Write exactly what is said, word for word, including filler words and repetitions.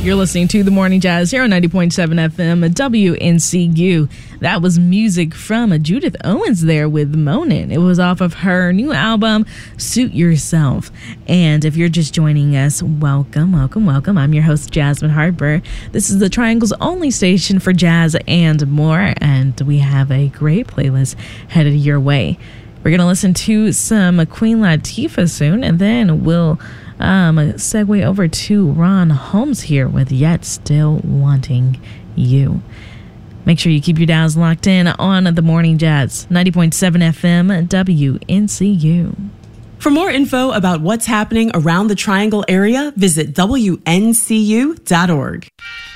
You're listening to The Morning Jazz here on ninety point seven F M W N C U. That was music from Judith Owens there with Moanin'. It was off of her new album, Suit Yourself. And if you're just joining us, welcome, welcome, welcome. I'm your host, Jasmine Harper. This is the Triangle's only station for jazz and more, and we have a great playlist headed your way. We're going to listen to some Queen Latifah soon, and then we'll um, segue over to Ron Holmes here with Yet Still Wanting You. Make sure you keep your dials locked in on The Morning Jazz, ninety point seven F M W N C U. For more info about what's happening around the Triangle area, visit W N C U dot org.